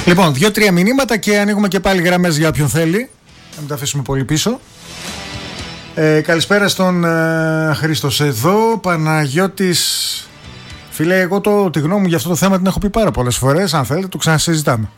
Λοιπόν, 2-3 μηνύματα και ανοίγουμε και πάλι γραμμές για όποιον θέλει. Να μην τα αφήσουμε πολύ πίσω. Καλησπέρα στον Χρήστος εδώ. Παναγιώτης. Φίλε, εγώ τη γνώμη μου για αυτό το θέμα την έχω πει πάρα πολλές φορές. Αν θέλετε, το ξανασυζητάμε.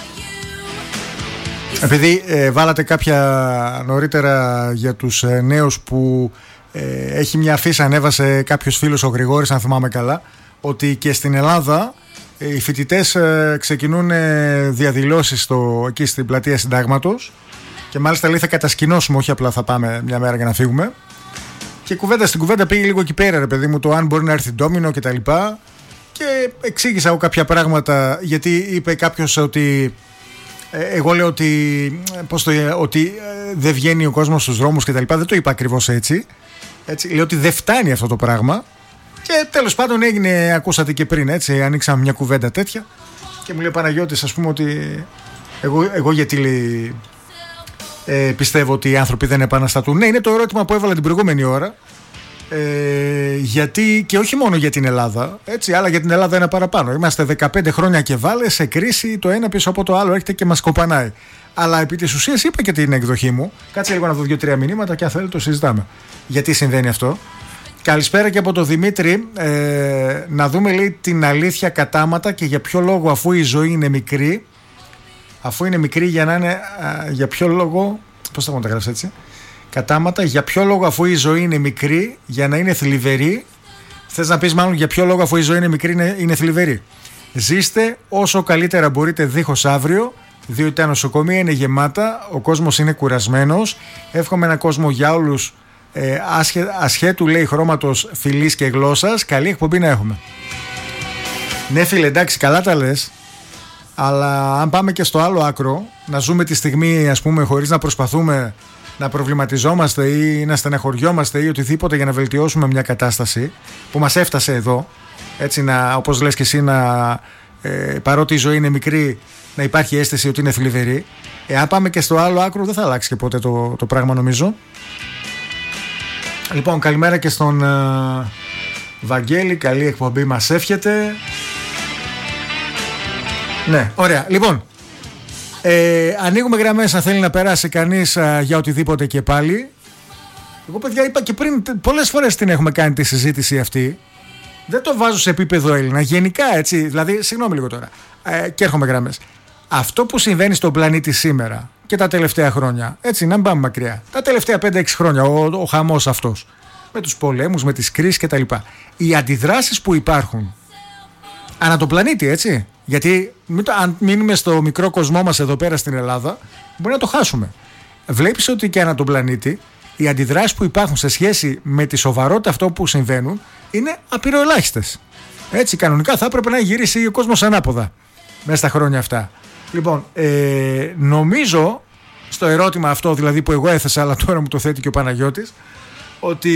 Επειδή βάλατε κάποια νωρίτερα για τους νέους που έχει μια αφίσα, ανέβασε κάποιος φίλος, ο Γρηγόρης, αν θυμάμαι καλά, ότι και στην Ελλάδα οι φοιτητές ξεκινούν διαδηλώσεις εκεί στην πλατεία Συντάγματος και μάλιστα λέει θα κατασκηνώσουμε, όχι απλά θα πάμε μια μέρα για να φύγουμε. Και κουβέντα στην κουβέντα πήγε λίγο εκεί πέρα, ρε παιδί μου, το αν μπορεί να έρθει ντόμινο κτλ. Και εξήγησα εγώ κάποια πράγματα, γιατί είπε κάποιος ότι εγώ λέω ότι, ότι δεν βγαίνει ο κόσμος στους δρόμους κτλ. Δεν το είπα ακριβώς έτσι. Λέω ότι δεν φτάνει αυτό το πράγμα. Και τέλος πάντων έγινε, ακούσατε και πριν, έτσι, ανοίξαμε μια κουβέντα τέτοια. Και μου λέει ο Παναγιώτης, ας πούμε, ότι εγώ γιατί λέει, πιστεύω ότι οι άνθρωποι δεν επαναστατούν. Ναι, είναι το ερώτημα που έβαλα την προηγούμενη ώρα. Γιατί, και όχι μόνο για την Ελλάδα, έτσι, αλλά για την Ελλάδα ένα παραπάνω. Είμαστε 15 χρόνια και βάλε σε κρίση, το ένα πίσω από το άλλο έρχεται και μας κοπανάει. Αλλά επί της ουσίας είπα και την εκδοχή μου. Κάτσε λίγο να δω 2-3 μηνύματα και αν θέλετε το συζητάμε. Γιατί συμβαίνει αυτό. Καλησπέρα και από τον Δημήτρη. Να δούμε, λέει, την αλήθεια κατάματα και για ποιο λόγο, αφού η ζωή είναι μικρή. Αφού είναι μικρή, για να είναι. Για ποιο λόγο. Πώς θα μου τα γράψει έτσι. Κατάματα, για ποιο λόγο, αφού η ζωή είναι μικρή, για να είναι θλιβερή. Θες να πεις μάλλον για ποιο λόγο, αφού η ζωή είναι μικρή, είναι θλιβερή. Ζήστε όσο καλύτερα μπορείτε δίχως αύριο, διότι τα νοσοκομεία είναι γεμάτα, ο κόσμος είναι κουρασμένος. Εύχομαι έναν κόσμο για όλους, ασχέτου, λέει, χρώματος, φυλής και γλώσσας. Καλή εκπομπή να έχουμε. Ναι, φίλε, εντάξει, καλά τα λες. Αλλά αν πάμε και στο άλλο άκρο, να ζούμε τη στιγμή, ας πούμε, χωρίς να προσπαθούμε να προβληματιζόμαστε ή να στεναχωριόμαστε ή οτιδήποτε για να βελτιώσουμε μια κατάσταση που μας έφτασε εδώ, έτσι, όπως λες και εσύ, παρότι η ζωή είναι μικρή, να υπάρχει αίσθηση ότι είναι θλιβερή. Αν πάμε και στο άλλο άκρο, δεν θα αλλάξει και ποτέ το πράγμα, νομίζω. Λοιπόν, καλημέρα και στον Βαγγέλη, καλή εκπομπή μας εύχεται. Ναι, ωραία. Λοιπόν, ανοίγουμε γραμμές αν θέλει να περάσει κανείς για οτιδήποτε και πάλι. Εγώ, παιδιά, είπα και πριν, πολλές φορές την έχουμε κάνει τη συζήτηση αυτή. Δεν το βάζω σε επίπεδο Έλληνα, γενικά, έτσι. Δηλαδή, συγγνώμη λίγο τώρα, και έρχομαι γραμμές. Αυτό που συμβαίνει στον πλανήτη σήμερα και τα τελευταία χρόνια, έτσι, να μην πάμε μακριά, τα τελευταία 5-6 χρόνια, ο χαμός αυτός, με τους πολέμους, με τις κρίσεις κτλ. Οι αντιδράσεις που υπάρχουν ανά τον πλανήτη, έτσι. Γιατί αν μείνουμε στο μικρό κοσμό μας εδώ πέρα στην Ελλάδα, μπορεί να το χάσουμε. Βλέπεις ότι και ανά τον πλανήτη οι αντιδράσεις που υπάρχουν σε σχέση με τη σοβαρότητα αυτό που συμβαίνουν είναι απειροελάχιστες. Έτσι, κανονικά θα έπρεπε να γυρίσει ο κόσμος ανάποδα μέσα στα χρόνια αυτά. Λοιπόν, νομίζω στο ερώτημα αυτό, δηλαδή, που εγώ έθεσα, αλλά τώρα μου το θέτει και ο Παναγιώτης, ότι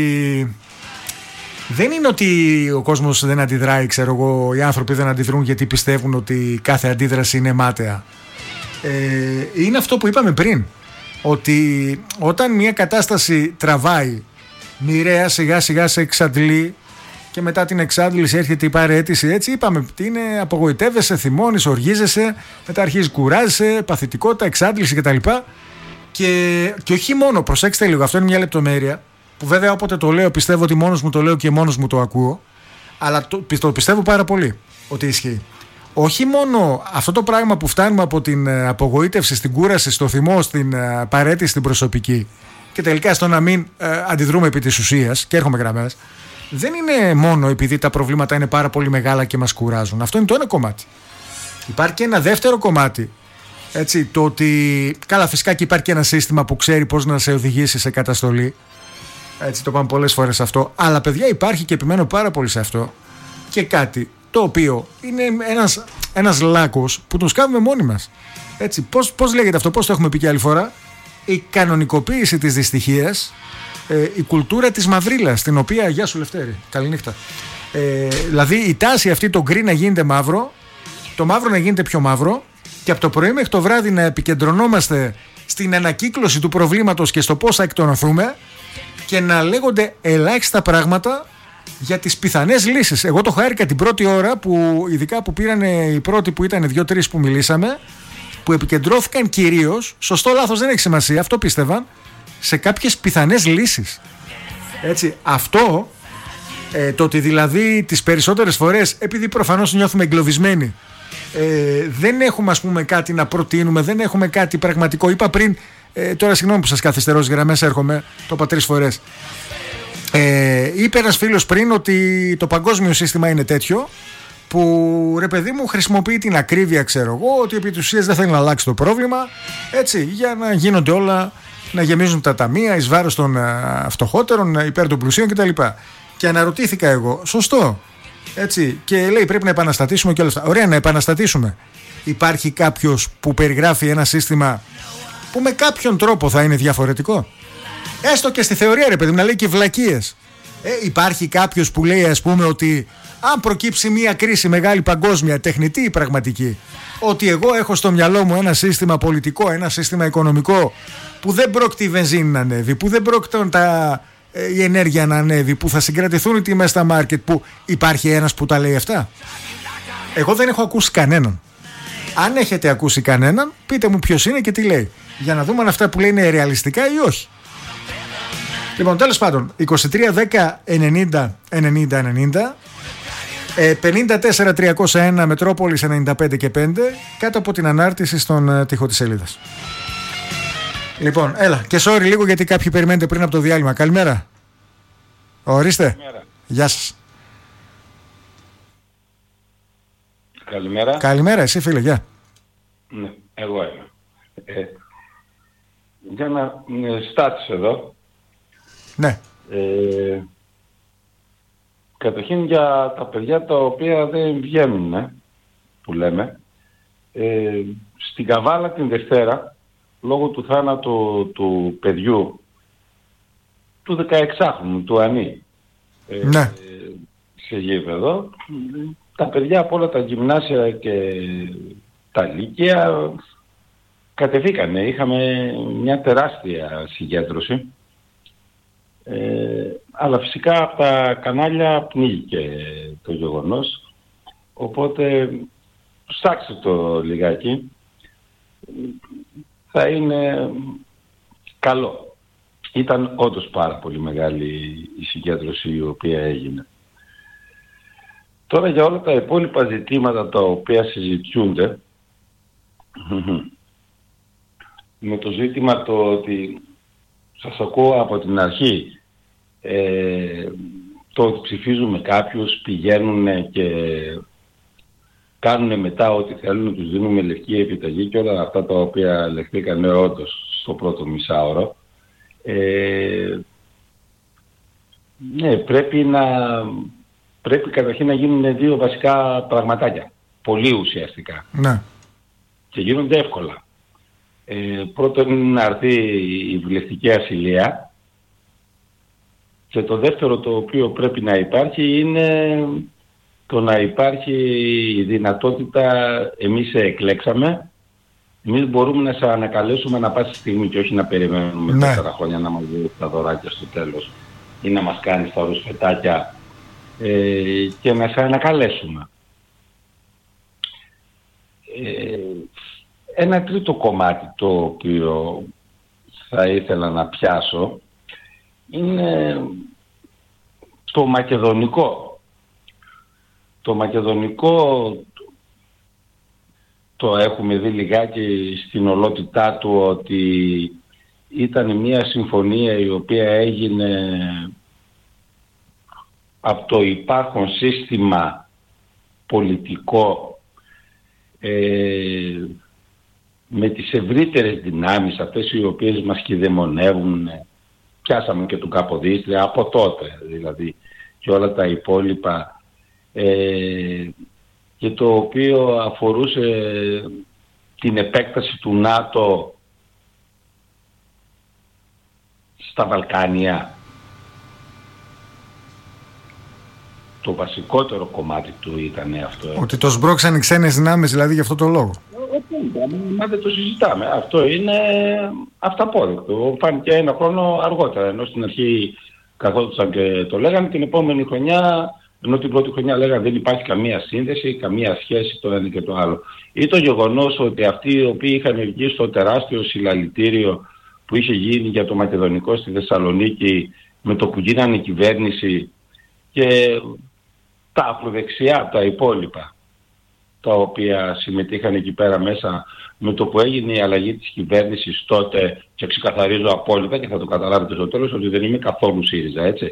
δεν είναι ότι ο κόσμος δεν αντιδράει, ξέρω εγώ, οι άνθρωποι δεν αντιδρούν γιατί πιστεύουν ότι κάθε αντίδραση είναι μάταια. Είναι αυτό που είπαμε πριν, ότι όταν μια κατάσταση τραβάει μοιραία, σιγά σιγά σε εξαντλεί και μετά την εξάντληση έρχεται η παραίτηση, έτσι, είπαμε ότι είναι, απογοητεύεσαι, θυμώνεις, οργίζεσαι, μετά αρχίζεις, κουράζεσαι, παθητικότητα, εξάντληση κτλ. Και όχι μόνο, προσέξτε λίγο, αυτό είναι μια λεπτομέρεια που βέβαια όποτε το λέω πιστεύω ότι μόνος μου το λέω και μόνος μου το ακούω, αλλά το πιστεύω πάρα πολύ ότι ισχύει. Όχι μόνο αυτό το πράγμα που φτάνουμε από την απογοήτευση στην κούραση, στο θυμό, στην παραίτηση στην προσωπική και τελικά στο να μην αντιδρούμε επί της ουσίας, και έρχομαι γραμμές, δεν είναι μόνο επειδή τα προβλήματα είναι πάρα πολύ μεγάλα και μας κουράζουν. Αυτό είναι το ένα κομμάτι. Υπάρχει και ένα δεύτερο κομμάτι. Έτσι, το ότι, καλά, φυσικά και υπάρχει και ένα σύστημα που ξέρει πώς να σε οδηγήσει σε καταστολή. Έτσι, το πάμε πολλές φορές αυτό. Αλλά, παιδιά, υπάρχει, και επιμένω πάρα πολύ σε αυτό, και κάτι το οποίο είναι ένας λάκκος που τον σκάβουμε μόνοι μας. Έτσι, πώς λέγεται αυτό, πώς το έχουμε πει και άλλη φορά? Η κανονικοποίηση της δυστυχίας, η κουλτούρα της μαυρίλας, την οποία, γεια σου Λευτέρη, καληνύχτα, δηλαδή η τάση αυτή, το γκρι να γίνεται μαύρο, το μαύρο να γίνεται πιο μαύρο, και από το πρωί μέχρι το βράδυ να επικεντρωνόμαστε στην ανακύκλωση του προβλήματος και στο πώς θα εκτονωθούμε, και να λέγονται ελάχιστα πράγματα για τις πιθανές λύσεις. Εγώ το χάρηκα την πρώτη ώρα, που ειδικά που πήραν οι πρώτοι που ήταν 2-3 που μιλήσαμε, που επικεντρώθηκαν κυρίως, σωστό λάθος δεν έχει σημασία, αυτό πίστευαν, σε κάποιες πιθανές λύσεις. Έτσι, αυτό, το ότι δηλαδή τις περισσότερες φορές, επειδή προφανώς νιώθουμε εγκλωβισμένοι, δεν έχουμε ας πούμε κάτι να προτείνουμε, δεν έχουμε κάτι πραγματικό. Είπα πριν, τώρα συγγνώμη που σας καθυστερώ στις γραμμές, έρχομαι, το είπα 3 φορές. Είπε ένας φίλος πριν ότι το παγκόσμιο σύστημα είναι τέτοιο που, ρε παιδί μου, χρησιμοποιεί την ακρίβεια, ξέρω εγώ, ότι επί της ουσίας δεν θέλει να αλλάξει το πρόβλημα, έτσι, για να γίνονται όλα, να γεμίζουν τα ταμεία εις βάρος των φτωχότερων, υπέρ των πλουσίων κτλ. Και αναρωτήθηκα εγώ, σωστό, έτσι, και λέει πρέπει να επαναστατήσουμε και όλα αυτά. Ωραία, να επαναστατήσουμε. Υπάρχει κάποιος που περιγράφει ένα σύστημα που με κάποιον τρόπο θα είναι διαφορετικό? Έστω και στη θεωρία, ρε παιδί μου, να λέει και βλακίες. Υπάρχει κάποιος που λέει, ας πούμε, ότι αν προκύψει μια κρίση μεγάλη παγκόσμια, τεχνητή ή πραγματική, ότι εγώ έχω στο μυαλό μου ένα σύστημα πολιτικό, ένα σύστημα οικονομικό που δεν πρόκειται η βενζίνη να ανέβει, που δεν πρόκειται η ενέργεια να ανέβει, που θα συγκρατηθούν οι τιμές στα μάρκετ, που υπάρχει ένας που τα λέει αυτά? Εγώ δεν έχω ακούσει κανέναν. Αν έχετε ακούσει κανέναν, πείτε μου ποιος είναι και τι λέει, για να δούμε αν αυτά που λέει είναι ρεαλιστικά ή όχι. Λοιπόν, τέλος πάντων, 23-10-90-90-90, 54-301 Μετρόπολης 95 και 5, κάτω από την ανάρτηση στον τοίχο της σελίδας. Λοιπόν, έλα, και sorry λίγο γιατί κάποιοι περιμένετε πριν από το διάλειμμα. Καλημέρα. Ορίστε. Καλημέρα. Γεια σας. Καλημέρα. Καλημέρα, εσύ φίλε, γεια. Ναι, εγώ είμαι. Για να στάτεις εδώ. Ναι. Καταρχήν για τα παιδιά τα οποία δεν βγαίνουν, που λέμε, στην Καβάλα την Δευτέρα, λόγω του θάνατου του παιδιού, του 16χρονου, του Ανή, Ναι. σε γήπεδο, τα παιδιά από όλα τα γυμνάσια και τα λύκεια κατεβήκανε. Είχαμε μια τεράστια συγκέντρωση. Αλλά φυσικά από τα κανάλια πνίγηκε το γεγονός, οπότε ψάξτε το λιγάκι, θα είναι καλό. Ήταν όντως πάρα πολύ μεγάλη η συγκέντρωση η οποία έγινε. Τώρα για όλα τα υπόλοιπα ζητήματα τα οποία συζητιούνται, με το ζήτημα το ότι σας ακούω από την αρχή, το ότι ψηφίζουμε κάποιους, πηγαίνουν και κάνουν μετά ό,τι θέλουν, τους δίνουμε λευκή επιταγή και όλα αυτά τα οποία λεχθήκανε όντως στο πρώτο μισάωρο. Ναι, πρέπει καταρχήν να γίνουν δύο βασικά πραγματάκια, πολύ ουσιαστικά. Ναι. Και γίνονται εύκολα. Πρώτον είναι να έρθει η βουλευτική ασυλία, και το δεύτερο το οποίο πρέπει να υπάρχει είναι το να υπάρχει η δυνατότητα, εμείς σε εκλέξαμε, εμείς μπορούμε να σε ανακαλέσουμε να πας στη στιγμή και όχι να περιμένουμε 4 χρόνια να μας δίνει τα δωράκια στο τέλος ή να μας κάνει στα ρουσφετάκια και να σε ανακαλέσουμε. Ένα τρίτο κομμάτι το οποίο θα ήθελα να πιάσω είναι το μακεδονικό. Το μακεδονικό το έχουμε δει λιγάκι στην ολότητά του, ότι ήταν μια συμφωνία η οποία έγινε από το υπάρχον σύστημα πολιτικό, με τις ευρύτερες δυνάμεις αυτές οι οποίες μας κηδεμονεύουν. Πιάσαμε και του Καποδίστρια από τότε δηλαδή και όλα τα υπόλοιπα, και το οποίο αφορούσε την επέκταση του ΝΑΤΟ στα Βαλκάνια. Το βασικότερο κομμάτι του ήταν αυτό. Ότι το σμπρώξαν οι ξένες δυνάμεις δηλαδή για αυτό το λόγο. Μα δεν το συζητάμε. Αυτό είναι αυταπόδεικτο. Φάνηκε ένα χρόνο αργότερα, ενώ στην αρχή καθόντουσαν και το λέγανε, την επόμενη χρονιά, ενώ την πρώτη χρονιά λέγανε δεν υπάρχει καμία σύνδεση, καμία σχέση το ένα και το άλλο. Ή το γεγονός ότι αυτοί οι οποίοι είχαν βγει στο τεράστιο συλλαλητήριο που είχε γίνει για το Μακεδονικό στη Θεσσαλονίκη με το που γίνανε κυβέρνηση, και τα ακροδεξιά, τα υπόλοιπα, τα οποία συμμετείχαν εκεί πέρα μέσα, με το που έγινε η αλλαγή της κυβέρνησης τότε, και ξεκαθαρίζω απόλυτα και θα το καταλάβετε στο τέλος ότι δεν είμαι καθόλου ΣΥΡΙΖΑ, έτσι.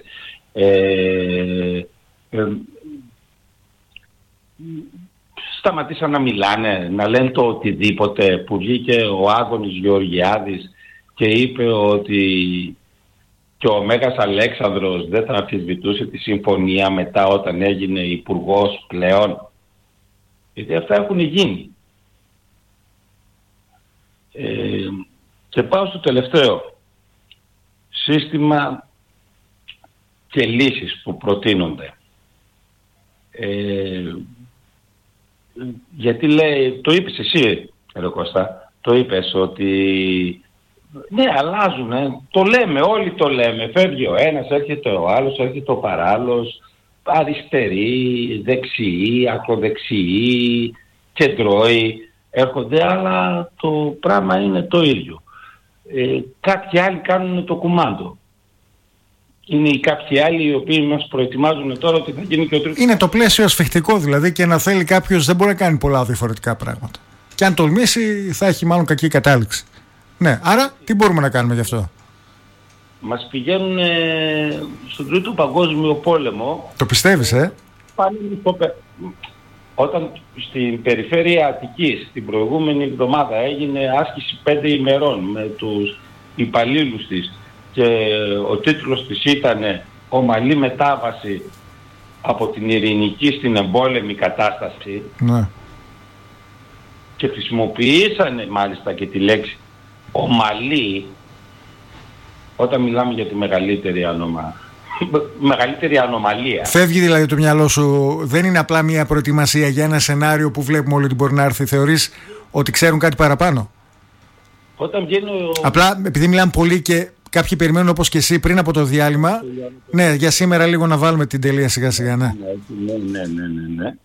Σταματήσαν να μιλάνε, να λένε το οτιδήποτε, που βγήκε ο Άδωνης Γεωργιάδης και είπε ότι και ο Μέγας Αλέξανδρος δεν θα αμφισβητούσε τη συμφωνία μετά όταν έγινε υπουργός πλέον. Γιατί αυτά έχουν γίνει. Και πάω στο τελευταίο. Σύστημα και λύσεις που προτείνονται. Γιατί λέει, το είπες εσύ ρε Κώστα, το είπες ότι ναι, αλλάζουν, το λέμε, όλοι το λέμε, φεύγει ο ένας, έρχεται ο άλλος, έρχεται ο παράλληλος, αριστεροί, δεξιοί, ακροδεξιοί, κεντρώοι έρχονται, αλλά το πράγμα είναι το ίδιο. Κάποιοι άλλοι κάνουν το κουμάντο. Είναι οι κάποιοι άλλοι οι οποίοι μας προετοιμάζουν τώρα ότι θα γίνει και ο τρίτος. Είναι το πλαίσιο ασφιχτικό δηλαδή, και να θέλει κάποιος δεν μπορεί να κάνει πολλά διαφορετικά πράγματα. Και αν τολμήσει θα έχει μάλλον κακή κατάληξη. Ναι, άρα τι μπορούμε να κάνουμε γι' αυτό? Μας πηγαίνουν στον Τρίτο Παγκόσμιο Πόλεμο. Το πιστεύεις, Όταν στην περιφέρεια Αττικής την προηγούμενη εβδομάδα έγινε άσκηση 5 ημερών με τους υπαλλήλους της και ο τίτλος της ήταν «Ομαλή μετάβαση από την ειρηνική στην εμπόλεμη κατάσταση», ναι, και χρησιμοποιήσανε μάλιστα και τη λέξη ομαλή όταν μιλάμε για τη μεγαλύτερη ανομαλία. Φεύγει δηλαδή το μυαλό σου, δεν είναι απλά μια προετοιμασία για ένα σενάριο που βλέπουμε όλοι ότι μπορεί να έρθει? Θεωρείς ότι ξέρουν κάτι παραπάνω? Όταν βγαίνει απλά επειδή μιλάμε πολύ και κάποιοι περιμένουν όπως και εσύ πριν από το διάλειμμα, ναι, για σήμερα λίγο να βάλουμε την τελεία σιγά σιγά, ναι. Ναι.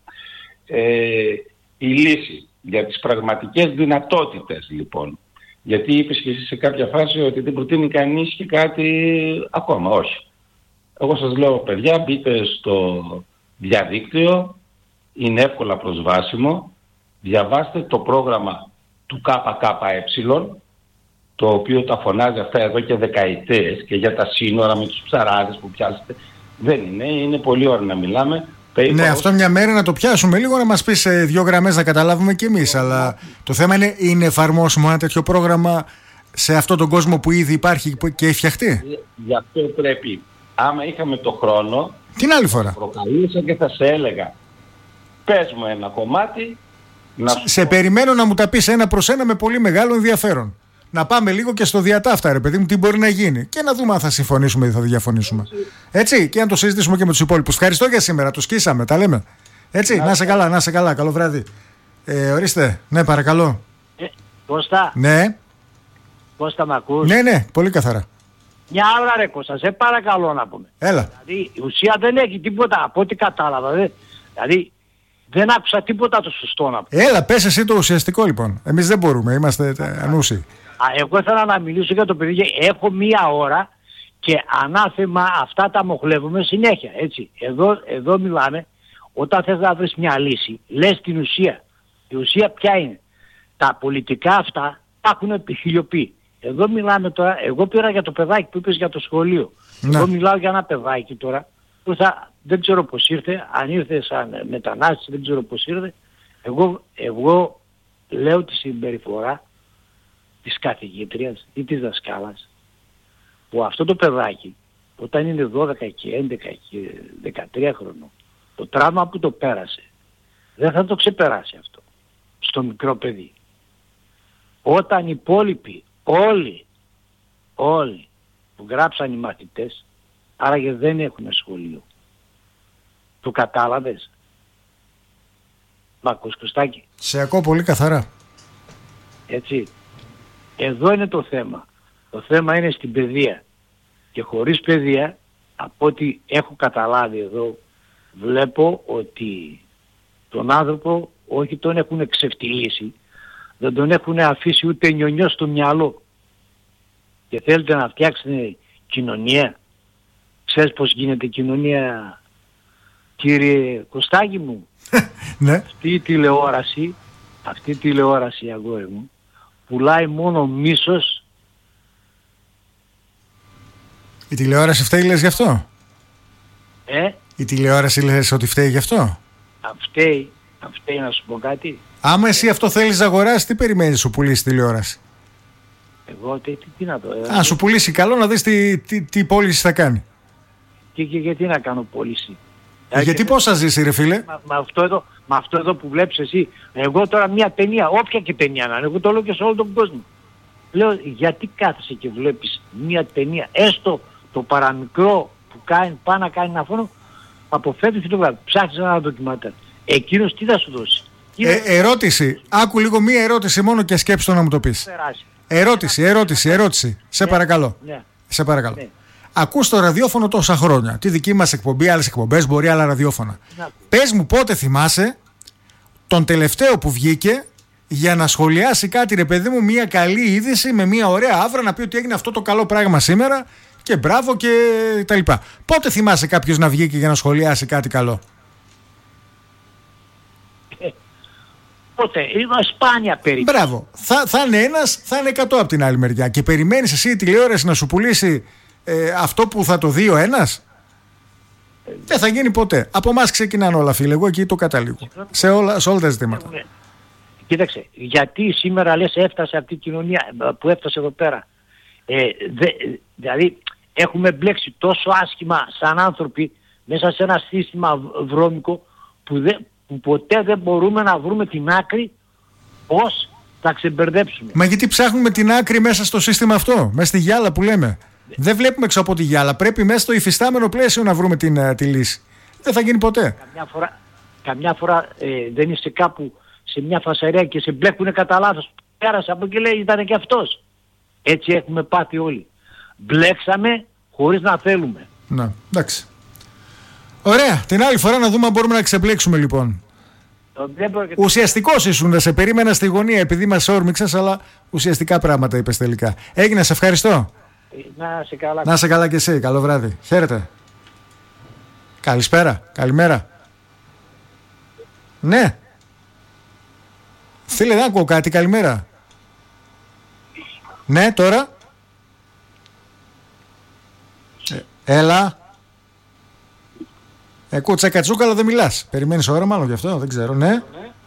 Η λύση για τις πραγματικές δυνατότητες λοιπόν, γιατί είπες και εσύ σε κάποια φάση ότι δεν προτείνει κανείς και κάτι ακόμα, όχι. Εγώ σας λέω, παιδιά, μπείτε στο διαδίκτυο, είναι εύκολα προσβάσιμο, διαβάστε το πρόγραμμα του ΚΚΕ, το οποίο τα φωνάζει αυτά εδώ και δεκαετίες, και για τα σύνορα με τους ψαράδες που πιάσετε. Δεν είναι πολύ ώρα να μιλάμε. Ναι, αυτό μια μέρα να το πιάσουμε λίγο, να μας πεις 2 γραμμές να καταλάβουμε κι εμείς. Αλλά το θέμα είναι εφαρμόσιμο ένα τέτοιο πρόγραμμα σε αυτόν τον κόσμο που ήδη υπάρχει και έχει φτιαχτεί? Γι' αυτό πρέπει, άμα είχαμε το χρόνο, την άλλη φορά προκαλούσα και θα σε έλεγα, πες μου ένα κομμάτι. Σε περιμένω να μου τα πεις ένα προς ένα με πολύ μεγάλο ενδιαφέρον. Να πάμε λίγο και στο διατάφτα, ρε παιδί μου, τι μπορεί να γίνει, και να δούμε αν θα συμφωνήσουμε ή θα διαφωνήσουμε. Έτσι, και να το συζητήσουμε και με τους υπόλοιπους. Ευχαριστώ για σήμερα, το σκίσαμε, τα λέμε. Έτσι, να είσαι καλά, καλό βράδυ. Ορίστε, ναι, παρακαλώ. Κώστα. Ναι. Κώστα, μ' ακούς? Ναι, πολύ καθαρά. Μια άλλα ρε Κώστα, σε παρακαλώ να πούμε. Έλα. Δηλαδή η ουσία δεν έχει τίποτα, από ό,τι κατάλαβα. Δηλαδή δεν άκουσα τίποτα το σωστό να πούμε. Έλα, πες εσύ το ουσιαστικό λοιπόν. Εμείς δεν μπορούμε, είμαστε ανούσιοι. Εγώ ήθελα να μιλήσω για το παιδί. Έχω 1 ώρα και ανάθεμα αυτά τα μοχλεύουμε συνέχεια. Έτσι. Εδώ μιλάμε, όταν θες να βρεις μια λύση, λες την ουσία. Η ουσία ποια είναι? Τα πολιτικά αυτά τα έχουν επιχιλιοποιεί. Εδώ μιλάμε τώρα, εγώ πήρα για το παιδάκι που είπες για το σχολείο. Ναι. Εγώ μιλάω για ένα παιδάκι τώρα που δεν ξέρω πώς ήρθε, αν ήρθε σαν μετανάστης, δεν ξέρω πώς ήρθε. Εγώ λέω τη συμπεριφορά της καθηγήτριας ή της δασκάλας, που αυτό το παιδάκι όταν είναι 12 και 11 και 13 χρονών, το τραύμα που το πέρασε δεν θα το ξεπεράσει αυτό στο μικρό παιδί. Όταν οι υπόλοιποι όλοι που γράψαν οι μαθητές, άραγε δεν έχουν σχολείο. Το κατάλαβες? Μ' ακούς, Κωστάκη? Σε ακούω πολύ καθαρά. Έτσι. Εδώ είναι το θέμα. Το θέμα είναι στην παιδεία. Και χωρίς παιδεία από ό,τι έχω καταλάβει εδώ, βλέπω ότι τον άνθρωπο όχι τον έχουν ξεφτυλίσει, δεν τον έχουν αφήσει ούτε νιονιό στο μυαλό. Και θέλετε να φτιάξετε κοινωνία. Ξέρεις πως γίνεται κοινωνία, κύριε Κωστάκη μου? Ναι. Αυτή η τηλεόραση, αγόρι μου, πουλάει μόνο μίσος. Η τηλεόραση φταίει, λες γι' αυτό? Η τηλεόραση λες ότι φταίει γι' αυτό? Φταίει να σου πω κάτι. Άμα εσύ αυτό θέλεις να αγοράσεις, τι περιμένεις σου πουλήσει τηλεόραση? Εγώ τι να το... Αν σου πουλήσει καλό, να δεις τι πώληση θα κάνει. Και γιατί να κάνω πώληση? Γιατί πώς θα ζήσει, ρε φίλε? Με αυτό εδώ που βλέπεις εσύ, εγώ τώρα μια ταινία, όποια και ταινία να είναι, εγώ το λέω και σε όλο τον κόσμο. Λέω, γιατί κάθεσαι και βλέπεις μια ταινία, έστω το παραμικρό που πάει να κάνει ένα φόνο, αποφεύγεις το βράδυ, ψάχνεις ένα ντοκιμαντέρ. Εκείνος τι θα σου δώσει? Ερώτηση, άκου λίγο μία ερώτηση μόνο και σκέψου το να μου το πεις. Ερώτηση, σε παρακαλώ. Ναι. Σε παρακαλώ. Ναι. Ακούς το ραδιόφωνο τόσα χρόνια, τη δική μας εκπομπή, άλλες εκπομπές, μπορεί άλλα ραδιόφωνα. Πες μου πότε θυμάσαι τον τελευταίο που βγήκε για να σχολιάσει κάτι, ρε παιδί μου, μια καλή είδηση με μια ωραία άβρα, να πει ότι έγινε αυτό το καλό πράγμα σήμερα και μπράβο και τα λοιπά. Πότε θυμάσαι κάποιος να βγήκε για να σχολιάσει κάτι καλό? Πότε, είναι σπάνια περίπτωση. Μπράβο. Θα είναι ένας, θα είναι 100 από την άλλη μεριά. Και περιμένεις εσύ η τηλεόραση να σου πουλήσει αυτό που θα το δει ο ένας? Δεν θα γίνει ποτέ. Από εμάς ξεκινάνε όλα, φίλε. Εγώ εκεί το καταλήγω. Σε όλα τα ζητήματα. Κοίταξε, γιατί σήμερα λες έφτασε αυτή η κοινωνία που έφτασε εδώ πέρα? Δηλαδή έχουμε μπλέξει τόσο άσχημα σαν άνθρωποι μέσα σε ένα σύστημα βρώμικο που ποτέ δεν μπορούμε να βρούμε την άκρη πώς θα ξεμπερδέψουμε. Μα γιατί ψάχνουμε την άκρη μέσα στο σύστημα αυτό, μέσα στη γυάλα που λέμε? Δεν βλέπουμε έξω από τη γυάλα. Πρέπει μέσα στο υφιστάμενο πλαίσιο να βρούμε τη λύση. Δεν θα γίνει ποτέ. Καμιά φορά δεν είσαι κάπου σε μια φασαρία και σε μπλέκουνε κατά λάθος. Πέρασε από εκεί, λέει, ήταν και αυτός. Έτσι έχουμε πάθει όλοι. Μπλέξαμε χωρίς να θέλουμε. Να, εντάξει. Ωραία. Την άλλη φορά να δούμε αν μπορούμε να ξεμπλέξουμε, λοιπόν. Ουσιαστικός ήσουν, δεν σε περίμενα στη γωνία επειδή μας όρμηξες, αλλά ουσιαστικά πράγματα είπες τελικά. Έγινε, σε ευχαριστώ. Να σε καλά. Να σε καλά και εσύ. Καλό βράδυ. Χαίρετε. Καλησπέρα. Καλημέρα. Ναι. Φίλε, δεν ακούω κάτι. Καλημέρα. Ναι, τώρα. Έλα. Κούτσα κατσούκα, αλλά δεν μιλάς. Περιμένεις ώρα μάλλον γι' αυτό, δεν ξέρω, ναι.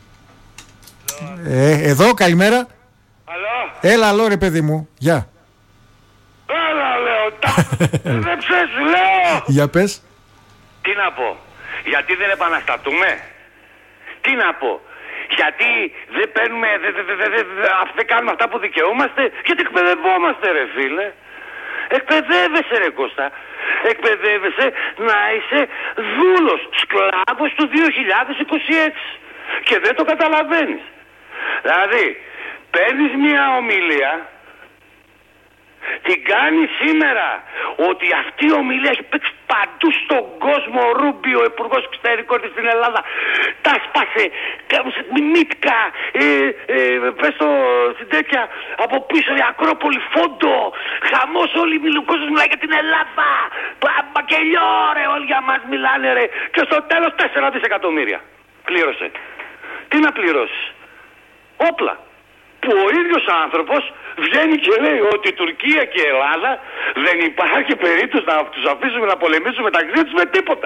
Εδώ, καλημέρα. Αλλό. Έλα, αλλό ρε παιδί μου. Γεια. Έλα, λέω. Δεν ψες, λέω. Για πες. Τι να πω? Γιατί δεν επαναστατούμε? Τι να πω? Γιατί δεν παίρνουμε, δεν κάνουμε αυτά που δικαιούμαστε? Γιατί εκπαιδευόμαστε, ρε φίλε. Εκπαιδεύεσαι, ρε Κώστα. Εκπαιδεύεσαι να είσαι δούλος, σκλάβος του 2026. Και δεν το καταλαβαίνεις. Δηλαδή, παίρνεις μια ομιλία, την κάνει σήμερα, ότι αυτή η ομιλία έχει παίξει παντού στον κόσμο. Ο Ρούμπιο, ο υπουργός εξωτερικών της στην Ελλάδα, τα σπάσε μύτικα, πες το στην τέτοια, από πίσω η Ακρόπολη, φόντο, χαμός, όλοι ο κόσμος μιλάει για την Ελλάδα, μπακελιό ρε, όλοι για μας μιλάνε ρε, και στο τέλος 4 δισεκατομμύρια πλήρωσε. Τι να πληρώσεις? Όπλα. Που ο ίδιος άνθρωπος βγαίνει και λέει ότι η Τουρκία και η Ελλάδα δεν υπάρχει περίπτωση να τους αφήσουμε να πολεμήσουμε μεταξύ τους με τίποτα.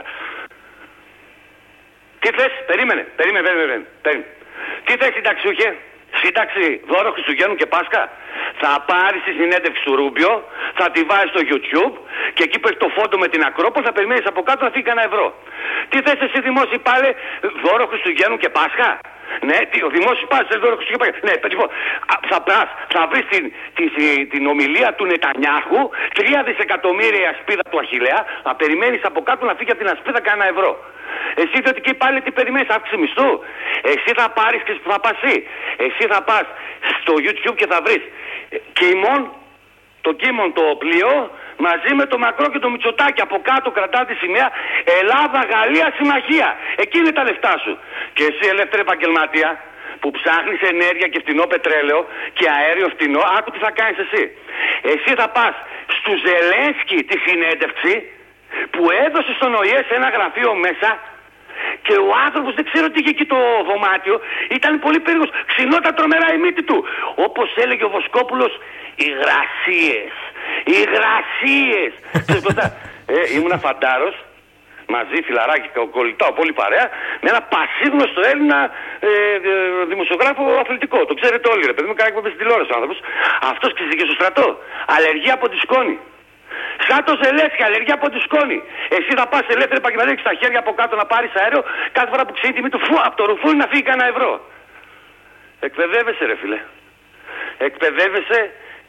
Τι θες? Περίμενε. Τι θες, συνταξιούχε? Σύνταξη, δώρο Χριστουγέννου και Πάσχα? Θα πάρεις τη συνέντευξη του Ρούμπιο, θα τη βάζεις στο YouTube και εκεί που έχει το φόντο με την Ακρόπολη θα περιμένεις από κάτω να φύγει κανένα ευρώ. Τι θες εσύ δημόσιοι πάλι, δώρο Χριστουγέννου και Πάσχα? Ναι, ο δημόσιος πάλι σε δώρο Χριστουγέννου και Πάσχα. Ναι, λοιπόν, θα βρεις την ομιλία του Νετανιάχου, 3 δισεκατομμύρια η ασπίδα του Αχιλλέα, να περιμένεις από κάτω να φύγει από την ασπίδα κανένα ευρώ. Εσύ ότι και πάλι τι περιμένεις, αύξηση μισθού? Εσύ θα πάρεις και θα πας εσύ θα πας στο YouTube και θα βρεις Κίμον, το πλοίο μαζί με το Μακρό και το Μητσοτάκη από κάτω κρατά τη σημαία Ελλάδα-Γαλλία συμμαχία. Εκεί είναι τα λεφτά σου. Και εσύ, ελεύθερε επαγγελματία, που ψάχνεις ενέργεια και φτηνό πετρέλαιο και αέριο φτηνό, άκου τι θα κάνεις εσύ. Εσύ θα πας στου Ζελένσκι τη συνέντευξη που έδωσε στον ΟΗΕ σε ένα γραφείο μέσα και ο άνθρωπος, δεν ξέρω τι είχε εκεί το δωμάτιο, ήταν πολύ περίεργος, ξυνόταν τρομερά η μύτη του. Όπως έλεγε ο Βοσκόπουλος, υγρασίες. Ήμουνα φαντάρος, μαζί φιλαράκι, κολλητάω πολύ παρέα, με ένα πασίγνωστο Έλληνα δημοσιογράφο αθλητικό. Το ξέρετε όλοι, ρε παιδί μου, κάνει εκπομπές στην τηλεόραση ο άνθρωπος. Αυτός ξύστηκε στο στρατό. Αλλεργία από τη σκόνη. Σαν το Ζελένσκι, αλλεργία από τη σκόνη. Εσύ θα πας ελεύθερη επαγγελματία στα χέρια από κάτω να πάρεις αέριο, κάθε φορά που ξύνει τη τιμή του, από το ρουφούνι να φύγει κανένα ευρώ. Εκπαιδεύεσαι, ρε φίλε. Εκπαιδεύεσαι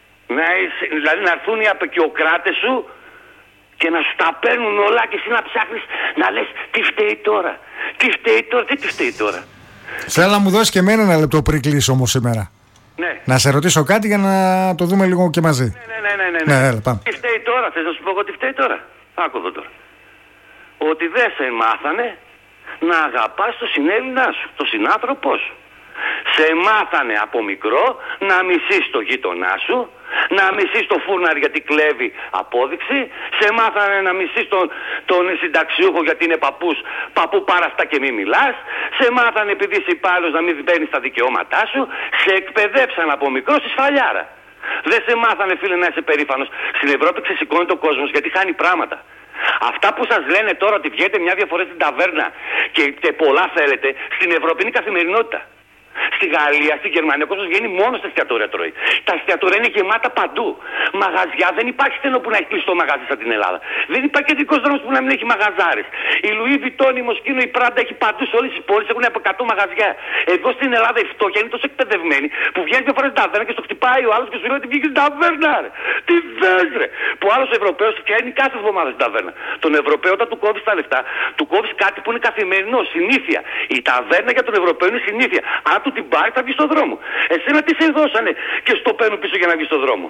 δηλαδή να έρθουν οι απεικιοκράτες σου και να σου τα παίρνουν όλα και εσύ να ψάχνεις να λες τι φταίει τώρα. Τι φταίει τώρα, τι φταίει τώρα. Θέλω να μου δώσεις και εμένα ένα λεπτό πριν κλείσω όμως σήμερα. Ναι. Να σε ρωτήσω κάτι για να το δούμε λίγο και μαζί. Ναι. Έλα, πάμε. Τι φταίει τώρα, θες να σου πω εγώ τι φταίει τώρα. Άκου εδώ τώρα. Ότι δεν σε μάθανε να αγαπάς τον συνέλληνά σου, τον συνάνθρωπό σου. Σε μάθανε από μικρό να μισείς το γείτονά σου, να μισείς το φούρναρ γιατί κλέβει απόδειξη, σε μάθανε να μισείς τον συνταξιούχο γιατί είναι παππού πάρα αυτά και μη μιλάς, σε μάθανε επειδή είσαι υπάλληλος να μην παίρνεις τα δικαιώματά σου, σε εκπαιδεύσαν από μικρό στη σφαλιάρα. Δεν σε μάθανε, φίλε, να είσαι περήφανος. Στην Ευρώπη ξεσηκώνει το κόσμος γιατί χάνει πράγματα. Αυτά που σας λένε τώρα ότι βγαίνετε μια δύο φορές στην ταβέρνα και πολλά θέλετε, στην Ευρώπη είναι καθημερινότητα. Στη Γαλλία, στη Γερμανία, ο κόσμος βγαίνει μόνο στα εστιατόρια τρώει. Τα εστιατόρια είναι γεμάτα παντού. Μαγαζιά, δεν υπάρχει στενό που να έχει κλειστό μαγαζί σαν την Ελλάδα. Δεν υπάρχει κεντρικός δρόμος που να μην έχει μαγαζάρες. Η Λουί Βιτόν, η Μοσκίνο, η Πράντα έχει παντού σε όλες τις πόλεις, έχουν από 100 μαγαζιά. Εδώ στην Ελλάδα η φτώχεια είναι τόσο εκπαιδευμένη που βγαίνει μια φορά στην ταβέρνα και στο χτυπάει ο άλλος και σου λέει ότι βγήκε στην ταβέρνα. Τι θες, ρε. Που ο άλλος Ευρωπαίος φτιάχνει κάθε εβδομάδα στην ταβέρνα. Τον Ευρωπαίο όταν του κόβει τα λεφτά, του κόβει κάτι που είναι καθημερινό, συνήθεια. Η ταβέρνα για τον Ευρωπαίο είναι συνήθεια. Αν του την πάρει θα βγει στον δρόμο. Εσένα τι σε δώσανε και στο παίρνουν πίσω για να βγει στον δρόμο.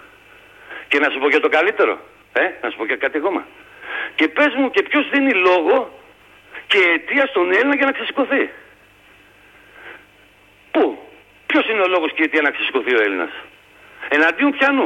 Και να σου πω και το καλύτερο. Να σου πω και κάτι ακόμα. Και πες μου και ποιος δίνει λόγο και αιτία στον Έλληνα για να ξεσηκωθεί. Πού? Ποιος είναι ο λόγος και αιτία να ξεσηκωθεί ο Έλληνας? Εναντίον ποιανού?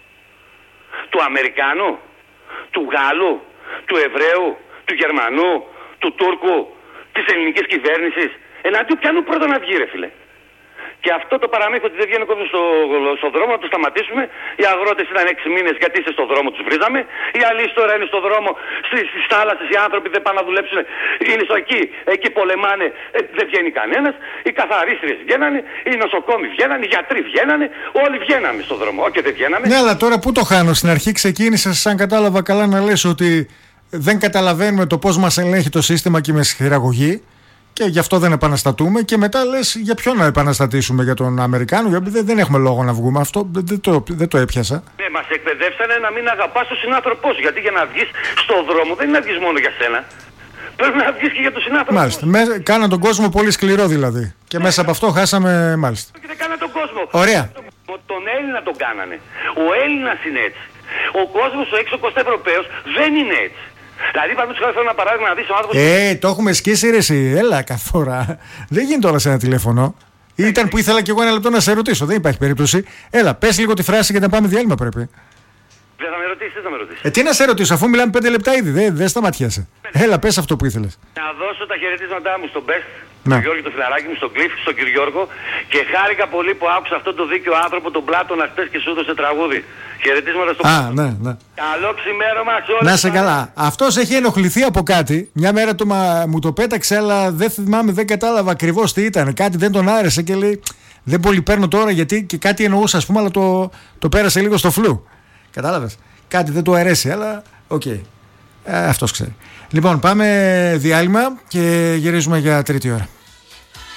Του Αμερικάνου? Του Γάλλου? Του Εβραίου? Του Γερμανού? Του Τούρκου? Της ελληνικής κυβέρνησης? Εναντίον ποιανού πρώτα να βγει, ρε φίλε? Και αυτό το παραμύθι ότι δεν βγαίνει ο κόσμος στον δρόμο να το σταματήσουμε. Οι αγρότες ήταν 6 μήνες γιατί είστε στον δρόμο, τους βρίζαμε. Οι άλλοι τώρα είναι στον δρόμο, στις θάλασσες, οι άνθρωποι δεν πάνε να δουλέψουν. Είναι εκεί πολεμάνε, δεν βγαίνει κανένας. Οι καθαρίστριες βγαίνανε, οι νοσοκόμοι βγαίνανε, οι γιατροί βγαίνανε. Όλοι βγαίναμε στον δρόμο. Όχι, δεν βγαίναμε. Ναι, αλλά τώρα πού το χάνω? Στην αρχή ξεκίνησα, σαν κατάλαβα καλά, να λες ότι δεν καταλαβαίνουμε το πώς μας ελέγχει το σύστημα και με χειραγωγή. Και γι' αυτό δεν επαναστατούμε. Και μετά λες για ποιον να επαναστατήσουμε? Για τον Αμερικάνο? Γιατί δεν έχουμε λόγο να βγούμε. Αυτό δεν το έπιασα. Ναι, μας εκπαιδεύσανε να μην αγαπάς τον συνάνθρωπό σου. Γιατί για να βγεις στον δρόμο δεν είναι να βγεις μόνο για σένα. Πρέπει να βγεις και για τον συνάνθρωπό. Μάλιστα. Κάναν τον κόσμο πολύ σκληρό δηλαδή. Και μέσα από αυτό χάσαμε, μάλιστα. Και δεν κάναν τον κόσμο. Ωραία. Τον Έλληνα τον κάνανε. Ο Έλληνας είναι έτσι. Ο κόσμος ο έξω Ευρωπαίος δεν είναι έτσι. Δηλαδή, παραδείγματος χάρη, θέλω ένα παράδειγμα να δεις ο άνθρωπος. Το έχουμε σκίσει, ρε εσύ. Έλα, καθόρα. Δεν γίνεται όλα σε ένα τηλέφωνο. Ήταν που ήθελα κι εγώ ένα λεπτό να σε ρωτήσω. Δεν υπάρχει περίπτωση. Έλα, πες λίγο τη φράση και να πάμε διάλειμμα πρέπει. Δεν θα με ρωτήσεις, δεν θα με ρωτήσεις. Τι να σε ρωτήσω, αφού μιλάμε 5 λεπτά ήδη. Δεν σταματιέσαι. Έλα, πες αυτό που ήθελες. Να δώσω τα χαιρετίσματά μου στον Best, στον Γιώργο το φιλαράκι μου, στον Κλειφ, στον κύριο Γιώργο. Και χάρηκα πολύ που άκουσα αυτόν τον δίκαιο άνθρωπο, τον Πλάτωνα, χτες και σου έδωσε τραγούδι. Χαιρετίσματα στον Πλάτωνα. Ναι. Καλό ξημέρωμα σε όλους. Να σε καλά. Αυτός έχει ενοχληθεί από κάτι. Μια μέρα μου το πέταξε, αλλά δεν θυμάμαι, δεν κατάλαβα ακριβώς τι ήταν. Κάτι δεν τον άρεσε και λέει: δεν πολύ παίρνω τώρα γιατί και κάτι εννοούσα, ας πούμε, αλλά το πέρασε λίγο στο φλου. Κατάλαβες. Κάτι δεν του αρέσει, αλλά οκ. Αυτός ξέρει. Λοιπόν, πάμε διάλειμμα και γυρίζουμε για τρίτη ώρα.